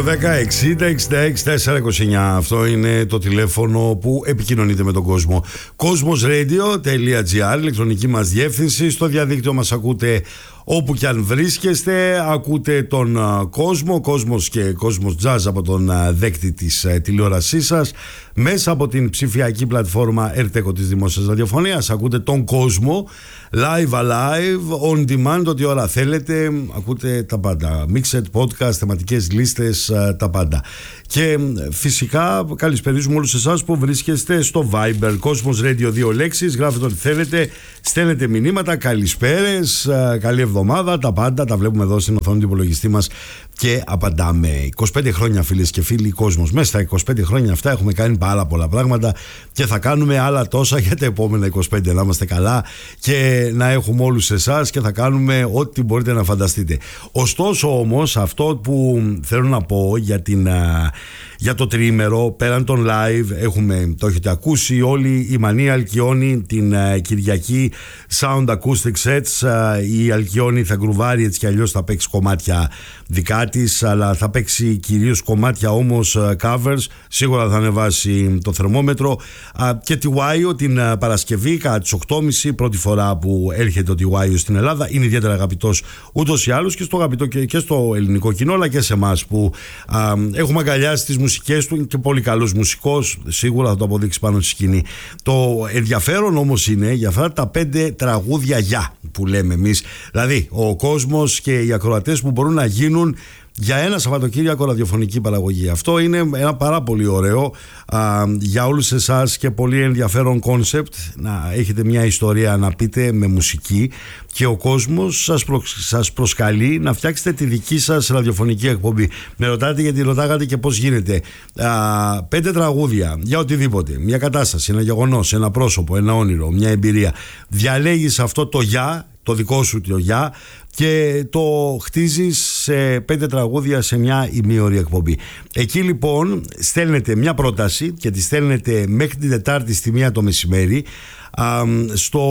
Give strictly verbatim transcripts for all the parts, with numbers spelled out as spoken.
δέκα εξήντα εξήντα έξι τετρακόσια είκοσι εννιά. Αυτό είναι το τηλέφωνο που επικοινωνείτε με τον κόσμο. κοσμοσradio τελεία gr, ηλεκτρονική μας διεύθυνση. Στο διαδίκτυο μας ακούτε όπου και αν βρίσκεστε. Ακούτε τον uh, κόσμο, κόσμος και κόσμος jazz από τον uh, δέκτη της uh, τηλεόρασής σας. Μέσα από την ψηφιακή πλατφόρμα Ερτέκο της Δημόσιας Ραδιοφωνίας. Ακούτε τον κόσμο live, alive, on demand, ό,τι ώρα θέλετε. Ακούτε τα πάντα. Mixed, podcast, θεματικές λίστες, uh, τα πάντα. Και φυσικά καλησπερίζουμε όλους εσάς που βρίσκεστε στο Viber. Κόσμος Radio, δύο λέξεις. Γράφετε ό,τι θέλετε. Στέλνετε μηνύματα, καλησπέρες, uh, καλή εβδομάδα. Τα πάντα τα βλέπουμε εδώ στην οθόνη του υπολογιστή μας και απαντάμε. είκοσι πέντε χρόνια, φίλες και φίλοι, κόσμος. Μέσα στα είκοσι πέντε χρόνια αυτά έχουμε κάνει πάρα πολλά πράγματα και θα κάνουμε άλλα τόσα για τα επόμενα είκοσι πέντε. Να είμαστε καλά και να έχουμε όλους εσάς και θα κάνουμε ό,τι μπορείτε να φανταστείτε. Ωστόσο όμως, αυτό που θέλω να πω για, την, για το τριήμερο, πέραν των live, έχουμε, το έχετε ακούσει όλοι, η Μανία Αλκιόνη την Κυριακή, Sound Acoustic Sets. Η Αλκιόνη θα γκρουβάρει έτσι κι αλλιώς, θα παίξει κομμάτια δικά της, αλλά θα παίξει κυρίως κομμάτια όμως covers. Σίγουρα θα ανεβάσει το θερμόμετρο. Και τη Τιουάιο την Παρασκευή κατά τις οκτώ και μισή, πρώτη φορά που έρχεται το Τιουάιο στην Ελλάδα. Είναι ιδιαίτερα αγαπητός ούτως ή άλλως και στο αγαπητό και στο ελληνικό κοινό, αλλά και σε εμάς που α, έχουμε αγκαλιάσει τις μουσικές του. Είναι και πολύ καλός μουσικός, σίγουρα θα το αποδείξει πάνω στη σκηνή. Το ενδιαφέρον όμως είναι για αυτά τα πέντε τραγούδια για που λέμε εμείς. Δηλαδή ο κόσμος και οι ακροατές που μπορούν να γίνουν για ένα Σαββατοκύριακο ραδιοφωνική παραγωγή. Αυτό είναι ένα πάρα πολύ ωραίο α, για όλους εσάς και πολύ ενδιαφέρον κόνσεπτ. Να έχετε μια ιστορία να πείτε με μουσική και ο κόσμος σας, προ, σας προσκαλεί να φτιάξετε τη δική σας ραδιοφωνική εκπομπή. Με ρωτάτε γιατί ρωτάγατε και πώς γίνεται. Α, πέντε τραγούδια για οτιδήποτε. Μια κατάσταση, ένα γεγονός, ένα πρόσωπο, ένα όνειρο, μια εμπειρία. Διαλέγεις αυτό το για, το δικό σου το για, και το χτίζεις σε πέντε τραγούδια σε μια ημίωρη εκπομπή. Εκεί λοιπόν στέλνετε μια πρόταση και τη στέλνετε μέχρι την Τετάρτη στη μία το μεσημέρι α, στο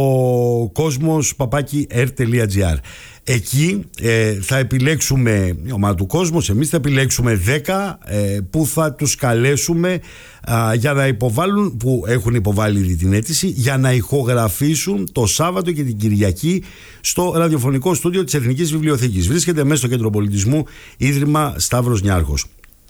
κόσμος παπάκι ερ τελεία τζι άρ. Εκεί ε, θα επιλέξουμε, η ομάδα του Κόσμος, εμείς θα επιλέξουμε δέκα ε, που θα τους καλέσουμε α, για να υποβάλουν, που έχουν υποβάλει ήδη την αίτηση, για να ηχογραφήσουν το Σάββατο και την Κυριακή στο ραδιοφωνικό στούντιο της Εθνικής Βιβλιοθήκης. Βρίσκεται μέσα στο Κέντρο Πολιτισμού, Ίδρυμα Σταύρος Νιάρχος.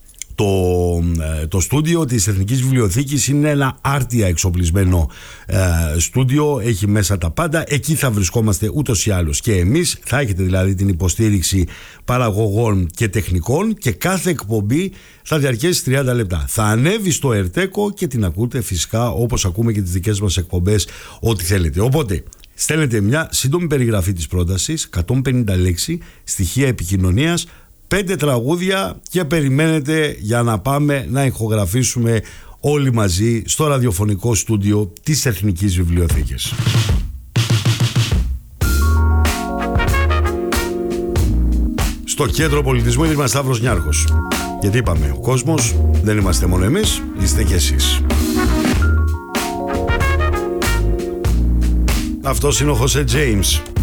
Το, το στούντιο της Εθνικής Βιβλιοθήκης είναι ένα άρτια εξοπλισμένο ε, στούντιο, έχει μέσα τα πάντα. Εκεί θα βρισκόμαστε ούτως ή άλλως και εμείς. Θα έχετε δηλαδή την υποστήριξη παραγωγών και τεχνικών και κάθε εκπομπή θα διαρκέσει τριάντα λεπτά. Θα ανέβει στο Ερτέκο και την ακούτε φυσικά όπως ακούμε και τις δικές μας εκπομπές, ό,τι θέλετε. Οπότε στέλνετε μια σύντομη περιγραφή της πρότασης, εκατόν πενήντα λέξη, στοιχεία επικοινωνίας, πέντε τραγούδια και περιμένετε για να πάμε να ηχογραφήσουμε όλοι μαζί στο ραδιοφωνικό στούντιο της Εθνικής Βιβλιοθήκης. Στο Κέντρο Πολιτισμού, Ίδρυμα Σταύρος Νιάρχος. Γιατί είπαμε, ο κόσμος δεν είμαστε μόνο εμείς, είστε και εσείς. Αυτός είναι ο Χωσέ Τζέιμς.